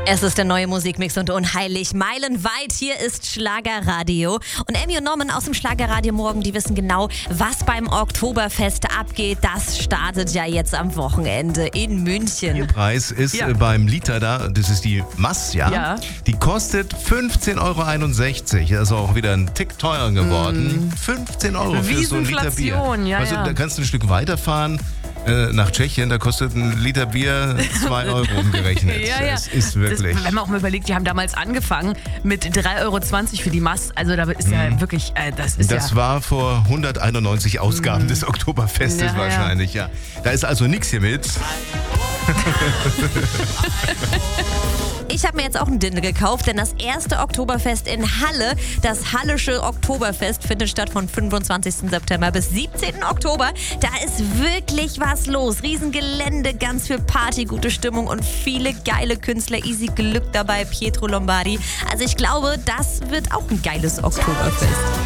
Es ist der neue Musikmix und unheilig meilenweit. Hier ist Schlagerradio. Und Emmy und Norman aus dem Schlagerradio morgen, die wissen genau, was beim Oktoberfest abgeht. Das startet ja jetzt am Wochenende in München. Ihr Preis ist beim Liter da, das ist die Mass, ja? Die kostet 15,61 €. Also auch wieder ein Tick teurer geworden. 15 € für so ein Liter Bier. Also da kannst du ein Stück weiterfahren. Nach Tschechien, da kostet ein Liter Bier 2 € umgerechnet. Das ist wirklich... Wenn man auch mal überlegt, die haben damals angefangen mit 3,20 € für die Mass. Also da ist ja wirklich... Das war vor 191 Ausgaben des Oktoberfestes wahrscheinlich, ja. Da ist also nichts hier mit. Ich habe mir jetzt auch ein Dirndl gekauft, denn das erste Oktoberfest in Halle, das Hallische Oktoberfest, findet statt von 25. September bis 17. Oktober. Da ist wirklich was los. Riesengelände, ganz viel Party, gute Stimmung und viele geile Künstler. Easy Glück dabei, Pietro Lombardi. Also ich glaube, das wird auch ein geiles Oktoberfest.